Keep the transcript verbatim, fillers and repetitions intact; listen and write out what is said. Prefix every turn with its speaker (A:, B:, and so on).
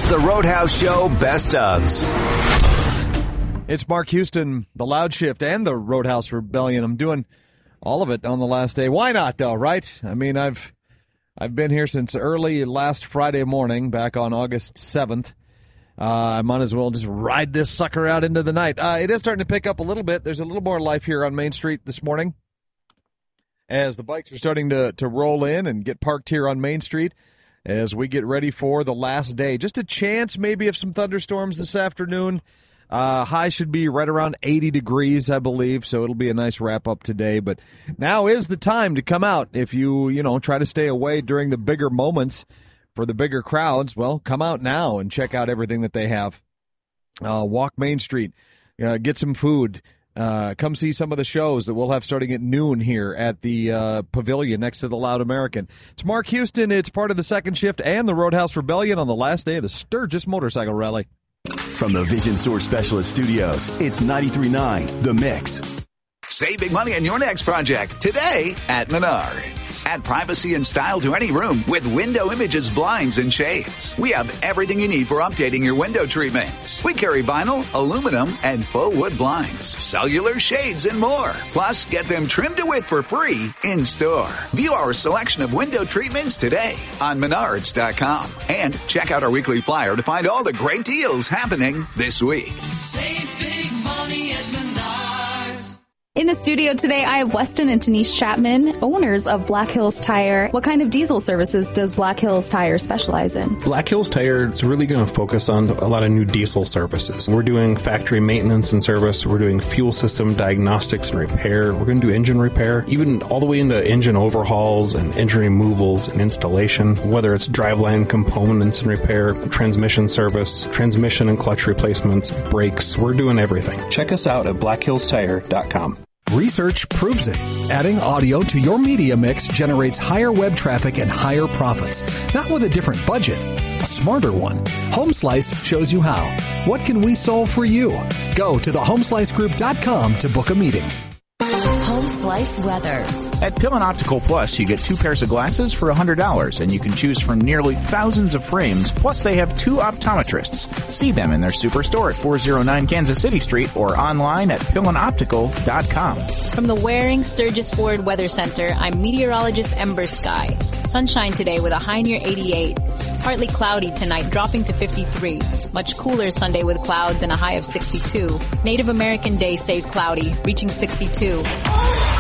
A: the Roadhouse Show Best Ofs.
B: It's Mark Houston, the Loud Shift, and the Roadhouse Rebellion. I'm doing all of it on the last day. Why not, though, right? I mean, I've I've been here since early last Friday morning, back on August seventh. Uh, I might as well just ride this sucker out into the night. Uh, it is starting to pick up a little bit. There's a little more life here on Main Street this morning as the bikes are starting to, to roll in and get parked here on Main Street as we get ready for the last day. Just a chance maybe of some thunderstorms this afternoon. Uh, high should be right around eighty degrees, I believe, so it'll be a nice wrap-up today. But now is the time to come out. If you, you know, try to stay away during the bigger moments for the bigger crowds, well, come out now and check out everything that they have. Uh, walk Main Street, uh, get some food, uh, come see some of the shows that we'll have starting at noon here at the uh, pavilion next to the Loud American. It's Mark Houston. It's part of the Second Shift and the Roadhouse Rebellion on the last day of the Sturgis Motorcycle Rally.
C: From the Vision Source Specialist Studios, it's ninety-three point nine The Mix.
D: Save big money on your next project today at Menards. Add privacy and style to any room with Window Images blinds and shades. We have everything you need for updating your window treatments. We carry vinyl, aluminum, and faux wood blinds, cellular shades, and more. Plus, get them trimmed to width for free in store. View our selection of window treatments today on Menards dot com. And check out our weekly flyer to find all the great deals happening this week.
E: Save big money at Menards.
F: In the studio today, I have Weston and Denise Chapman, owners of Black Hills Tire. What kind of diesel services does Black Hills Tire specialize in?
G: Black Hills Tire is really going to focus on a lot of new diesel services. We're doing factory maintenance and service. We're doing fuel system diagnostics and repair. We're going to do engine repair, even all the way into engine overhauls and engine removals and installation, whether it's driveline components and repair, transmission service, transmission and clutch replacements, brakes. We're doing everything.
H: Check us out at black hills tire dot com.
I: Research proves it. Adding audio to your media mix generates higher web traffic and higher profits. Not with a different budget, a smarter one. HomeSlice shows you how. What can we solve for you? Go to the home slice group dot com to book a meeting.
J: Home Slice Weather.
K: At Pillin Optical Plus, you get two pairs of glasses for one hundred dollars, and you can choose from nearly thousands of frames. Plus, they have two optometrists. See them in their superstore at four oh nine Kansas City Street or online at pillin optical dot com.
L: From the Waring Sturgis Ford Weather Center, I'm meteorologist Ember Sky. Sunshine today with a high near eighty-eight. Partly cloudy tonight, dropping to fifty-three. Much cooler Sunday with clouds and a high of sixty-two. Native American Day stays cloudy, reaching sixty-two.